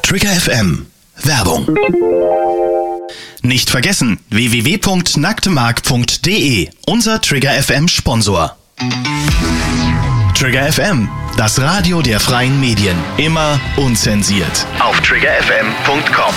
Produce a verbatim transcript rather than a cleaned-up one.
Trigger F M. Werbung. Nicht vergessen, w w w punkt nacktemark punkt d e, unser Trigger F M Sponsor. Trigger F M, das Radio der freien Medien. Immer unzensiert. Auf trigger f m punkt com.